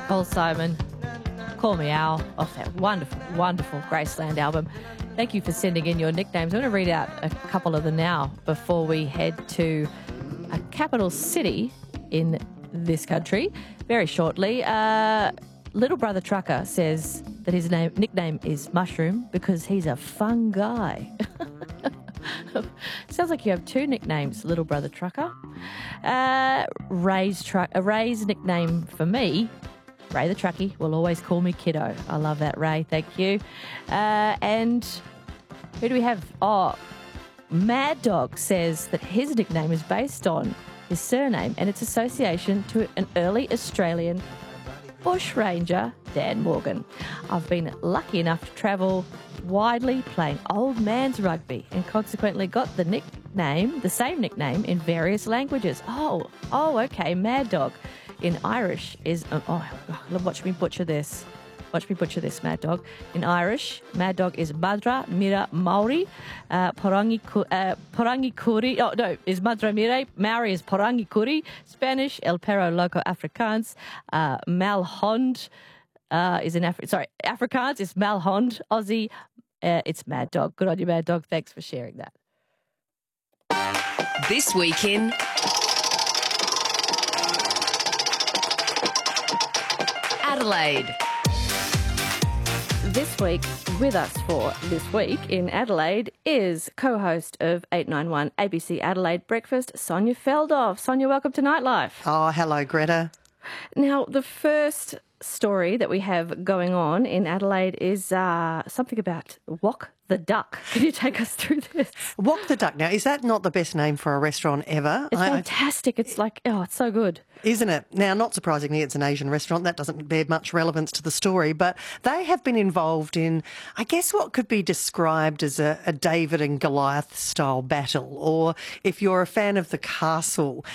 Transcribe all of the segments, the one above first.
Paul Simon, Call Me Al, off that wonderful, wonderful Graceland album. Thank you for sending in your nicknames. I'm going to read out a couple of them now before we head to a capital city in this country very shortly. Little Brother Trucker says that his nickname is Mushroom because he's a fun guy. Sounds like you have two nicknames, Little Brother Trucker. Ray's nickname for me, Ray the Truckie, will always call me Kiddo. I love that, Ray. Thank you. And who do we have? Oh, Mad Dog says that his nickname is based on his surname and its association to an early Australian bushranger, Dan Morgan. I've been lucky enough to travel widely playing old man's rugby and consequently got the same nickname in various languages. Oh, okay, Mad Dog in Irish is, watch me butcher this. Watch me butcher this, Mad Dog. In Irish, Mad Dog is Madra Mira Maori. Porangi Kuri, is Madra Mire. Maori is Porangi Kuri. Spanish, El Perro Loco Afrikaans. Malhond is in Afrikaans is Malhond. Aussie, it's Mad Dog. Good on you, Mad Dog. Thanks for sharing that. This Week in Adelaide. This week, with us for This Week in Adelaide is co-host of 891 ABC Adelaide Breakfast, Sonia Feldhoff. Sonia, welcome to Nightlife. Oh, hello, Greta. Now, the first story that we have going on in Adelaide is something about Wok the Duck. Can you take us through this? Wok the Duck. Now, is that not the best name for a restaurant ever? It's fantastic. It's like, it's so good. Isn't it? Now, not surprisingly, it's an Asian restaurant. That doesn't bear much relevance to the story, but they have been involved in, I guess, what could be described as a David and Goliath style battle, or if you're a fan of The Castle,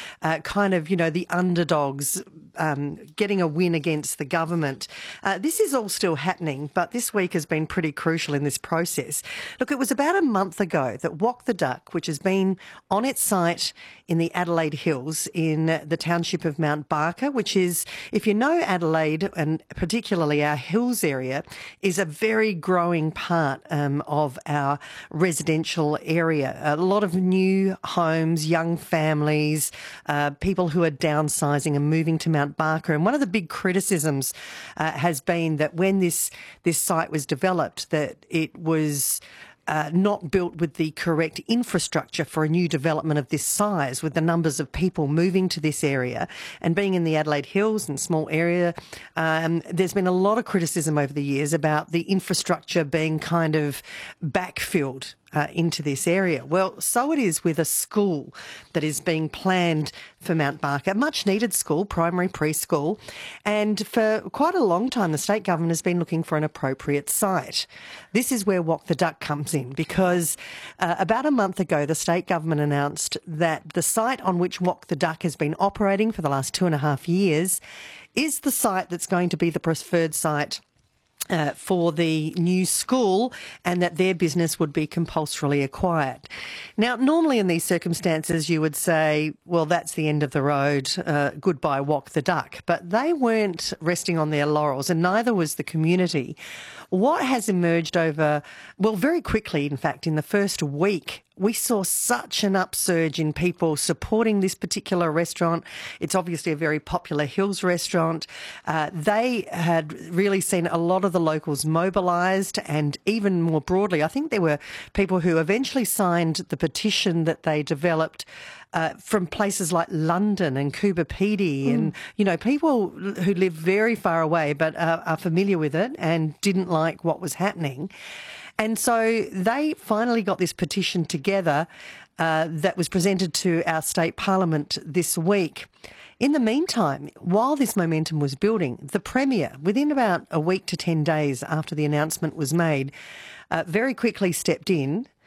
the underdogs getting a win against the government. This is all still happening, but this week has been pretty crucial in this process. Look, it was about a month ago that Wok the Duck, which has been on its site in the Adelaide Hills in the township of Mount Barker, which is, if you know Adelaide and particularly our hills area, is a very growing part of our residential area. A lot of new homes, young families, people who are downsizing and moving to Mount Barker. And one of the big criticisms has been that when this site was developed, that it was not built with the correct infrastructure for a new development of this size, with the numbers of people moving to this area and being in the Adelaide Hills and small area. There's been a lot of criticism over the years about the infrastructure being kind of backfilled into this area. Well, so it is with a school that is being planned for Mount Barker, a much needed school, primary preschool. And for quite a long time, the state government has been looking for an appropriate site. This is where Wok the Duck comes in, because about a month ago, the state government announced that the site on which Wok the Duck has been operating for the last 2.5 years is the site that's going to be the preferred site for the new school, and that their business would be compulsorily acquired. Now, normally in these circumstances, you would say, well, that's the end of the road, goodbye Wok the Duck. But they weren't resting on their laurels, and neither was the community. What has emerged very quickly, in fact, in the first week, we saw such an upsurge in people supporting this particular restaurant. It's obviously a very popular Hills restaurant. They had really seen a lot of the locals mobilised, and even more broadly, I think there were people who eventually signed the petition that they developed from places like London and Coober Pedy and, people who live very far away but are familiar with it and didn't like what was happening. And so they finally got this petition together that was presented to our state parliament this week. In the meantime, while this momentum was building, the Premier, within about a week to 10 days after the announcement was made, very quickly stepped in